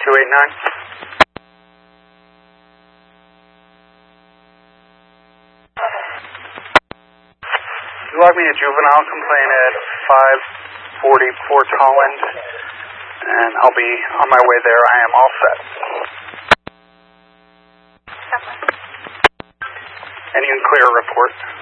You log me a juvenile complaint at 540 Fort Holland, and I'll be on my way there. I am all set. And you can clear a report.